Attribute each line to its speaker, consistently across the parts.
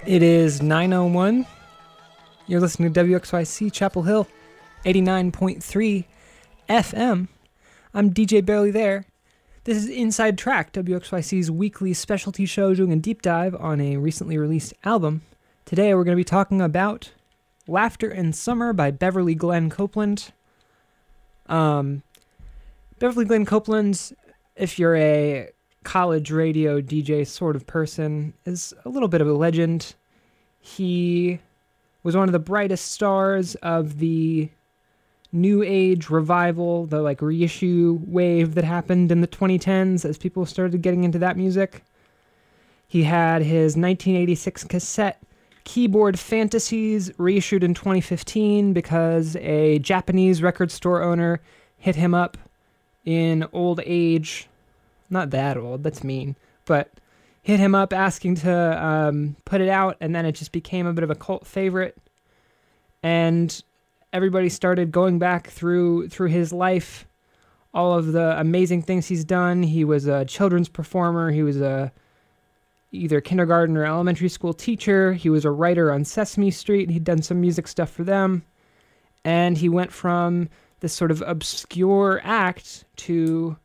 Speaker 1: It is 9:01. You're listening to WXYC Chapel Hill, 89.3 FM. I'm DJ Barely There. This is Inside Track, WXYC's weekly specialty show doing a deep dive on a recently released album. Today we're going to be talking about Laughter in Summer by Beverly Glenn Copeland. Beverly Glenn Copeland, if you're a college radio DJ sort of person, is a little bit of a legend. He was one of the brightest stars of the New Age revival, the reissue wave that happened in the 2010s as people started getting into that music. He had his 1986 cassette Keyboard Fantasies reissued in 2015 because a Japanese record store owner hit him up in old age. Not that old, that's mean, but hit him up asking to put it out, and then it just became a bit of a cult favorite. And everybody started going back through his life, all of the amazing things he's done. He was a children's performer. He was either kindergarten or elementary school teacher. He was a writer on Sesame Street. He'd done some music stuff for them. And he went from this sort of obscure act to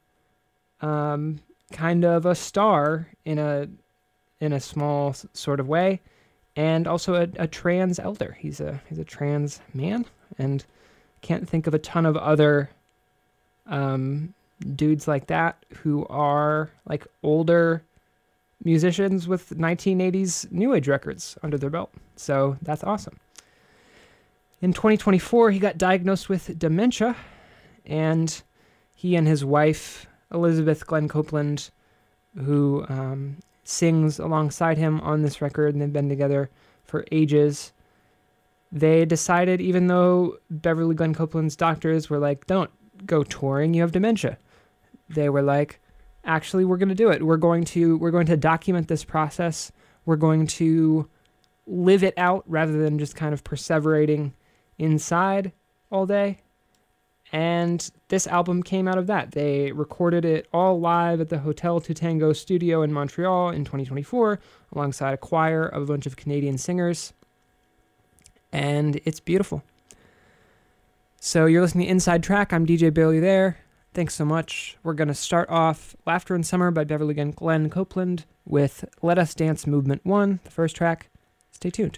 Speaker 1: kind of a star in a small sort of way, and also a trans elder. He's a trans man, and can't think of a ton of other dudes like that who are like older musicians with 1980s New Age records under their belt. So that's awesome. In 2024, he got diagnosed with dementia, and he and his wife, Elizabeth Glenn Copeland, who sings alongside him on this record, and they've been together for ages, they decided, even though Beverly Glenn Copeland's doctors were like, don't go touring, you have dementia, they were like, actually, we're going to do it. We're going to document this process. We're going to live it out rather than just kind of perseverating inside all day. And this album came out of that. They recorded it all live at the Hotel Tutango studio in Montreal in 2024, alongside a choir of a bunch of Canadian singers. And it's beautiful. So you're listening to Inside Track. I'm DJ Barely There. Thanks so much. We're going to start off Laughter in Summer by Beverly Glenn Copeland with Let Us Dance Movement 1, the first track. Stay tuned.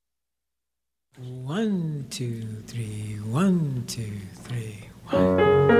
Speaker 2: One, two, three, 1, 2, 3, 1.